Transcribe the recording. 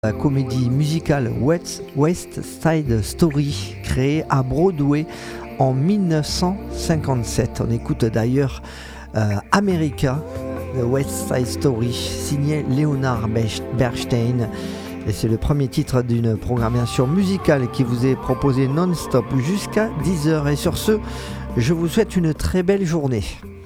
La comédie musicale West Side Story, créée à Broadway en 1957. On écoute d'ailleurs America, The West Side Story, signé Leonard Bernstein. Et c'est le premier titre d'une programmation musicale qui vous est proposée non-stop jusqu'à 10h. Et sur ce, je vous souhaite une très belle journée.